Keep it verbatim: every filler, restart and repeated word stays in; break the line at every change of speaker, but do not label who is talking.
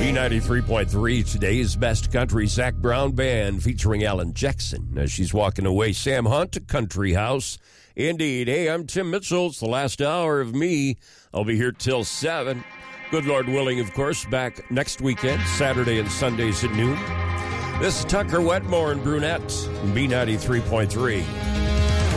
B ninety-three point three, today's best country, Zach Brown Band featuring Alan Jackson as she's walking away. Sam Hunt, Country House. Indeed. Hey, I'm Tim Mitchell. It's the last hour of me. I'll be here till seven. Good Lord willing, of course, back next weekend, Saturday and Sundays at noon. This is Tucker Wetmore and Brunette, B ninety-three point three.